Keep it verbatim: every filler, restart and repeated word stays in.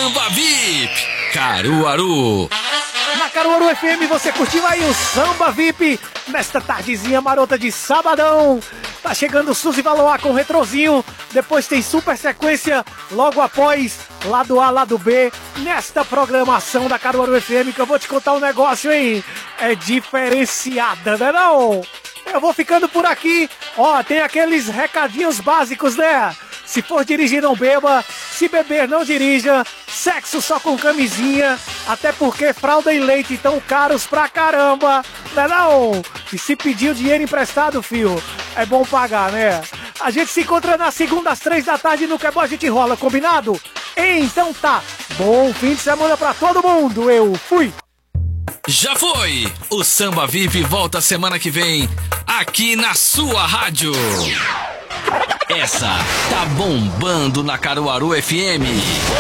Samba V I P Caruaru. Na Caruaru F M você curtiu aí o Samba V I P nesta tardezinha marota de sabadão. Tá chegando Suzy Valois com retrozinho. Depois tem super sequência logo após lado A, lado B. Nesta programação da Caruaru F M que eu vou te contar um negócio, hein? É diferenciada, né não? Eu vou ficando por aqui. Ó, tem aqueles recadinhos básicos, né? Se for dirigir, não beba. Se beber, não dirija. Sexo só com camisinha. Até porque fralda e leite estão caros pra caramba. Não é não? E se pedir o dinheiro emprestado, fio, é bom pagar, né? A gente se encontra na segunda às três da tarde no Que é Bom a Gente Rola, combinado? Então tá. Bom fim de semana pra todo mundo. Eu fui. Já foi! O Samba V I P volta semana que vem, aqui na sua rádio. Essa tá bombando na Caruaru F M.